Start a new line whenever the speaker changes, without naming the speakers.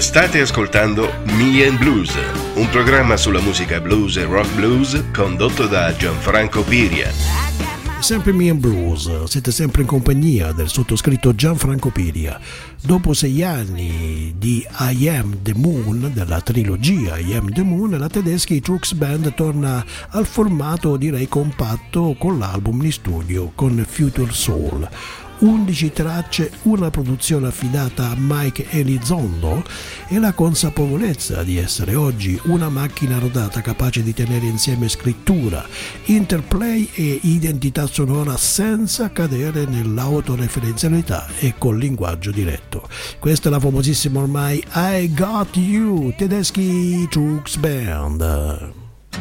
State ascoltando Me and Blues, un programma sulla musica blues e rock blues condotto da Gianfranco Piria.
Sempre Me and Blues, siete sempre in compagnia del sottoscritto Gianfranco Piria. Dopo 6 anni di I Am the Moon, della trilogia I Am the Moon, la Tedeschi Trucks Band torna al formato direi compatto con l'album in studio con Future Soul. 11 tracce, una produzione affidata a Mike Elizondo e la consapevolezza di essere oggi una macchina rodata capace di tenere insieme scrittura, interplay e identità sonora senza cadere nell'autoreferenzialità e col linguaggio diretto. Questa è la famosissima ormai I Got You, Tedeschi Trucks Band.